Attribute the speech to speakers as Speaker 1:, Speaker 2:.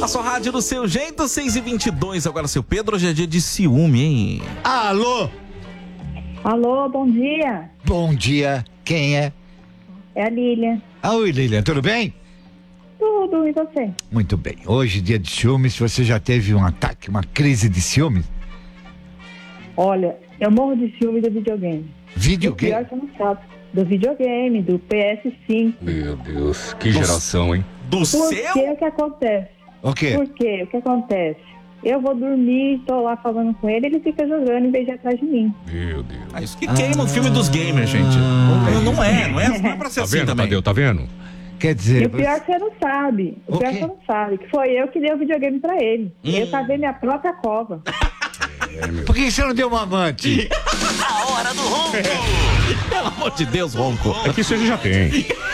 Speaker 1: A sua rádio do seu jeito, 6h22. Agora, seu Pedro, hoje é dia de ciúme, hein?
Speaker 2: Alô?
Speaker 3: Alô, bom dia.
Speaker 2: Bom dia. Quem é?
Speaker 3: É a Lilian.
Speaker 2: Oi, Lilian, tudo bem?
Speaker 3: Tudo, e você?
Speaker 2: Muito bem. Hoje, dia de ciúmes, você já teve um ataque, uma crise de ciúmes?
Speaker 3: Olha, eu morro de ciúme do videogame.
Speaker 2: Videogame?
Speaker 3: O pior que eu não sabe. Do videogame, do PS5.
Speaker 4: Meu Deus, que geração, hein?
Speaker 1: Do
Speaker 3: Por
Speaker 1: céu?
Speaker 3: que o que acontece?
Speaker 2: O quê?
Speaker 3: Por quê? O que acontece? Eu vou dormir, tô lá falando com ele fica jogando em vez de ir atrás de mim.
Speaker 4: Meu Deus.
Speaker 1: Ah, isso que queima o filme dos gamers, gente. Não é pra ser
Speaker 4: Tá
Speaker 1: assim
Speaker 4: vendo,
Speaker 1: também.
Speaker 4: Tadeu, tá vendo?
Speaker 2: Quer
Speaker 3: E
Speaker 2: dizer...
Speaker 3: o pior que você não sabe. O pior
Speaker 2: quê?
Speaker 3: que você não sabe. Que foi eu que dei o videogame pra ele. Eu cavei minha própria cova.
Speaker 2: Por que você não deu uma amante?
Speaker 5: A hora do ronco.
Speaker 1: Pelo amor de Deus, Ronco.
Speaker 4: É que isso a gente já tem.